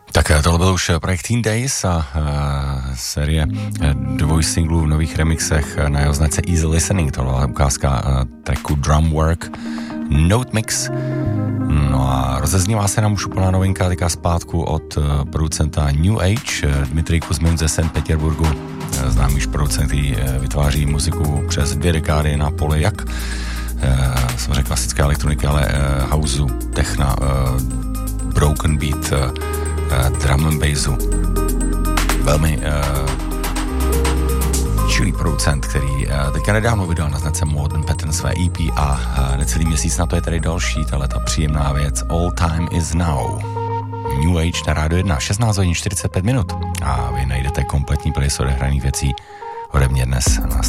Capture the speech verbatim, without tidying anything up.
Tak tohle byl už projekt Teen Days a uh, série dvoj singlů v nových remixech na jeho značce Easy Listening. Tohle byla ukázka uh, tracku Drum Work Note Mix. No a rozeznívá se nám už úplná novinka, teďka zpátku od uh, producenta New Age, uh, Dmitrij Kuzmin ze Sankt Petěrburgu. Uh, známý už producent, který uh, vytváří muziku přes dvě dekády na poli jak uh, samozřejmě klasické elektroniky, ale uh, houseu, techna, uh, broken beat, uh, Uh, drum and bassu. Velmi uh, čilý producent, který uh, teďka nedávno vydal na značce Modern Pattern své E P a uh, necelý měsíc na to je tady další, tahleta příjemná věc All Time Is Now. New Age na Rádio jedna, šestnáct hodin čtyřicet pět minut a vy najdete kompletní playlist odehraných věcí ode mě dnes na